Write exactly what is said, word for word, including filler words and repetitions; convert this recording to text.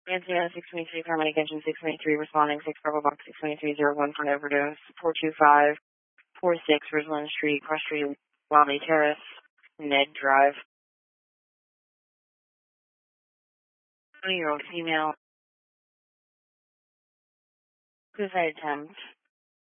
Nancy on six twenty-three, paramedic engine six twenty-three, responding six Bravo box six twenty-three zero one for an overdose, four two five four six Roseland Street, Cross Street, Wildley Terrace, Ned Drive. twenty-year-old female, suicide attempt.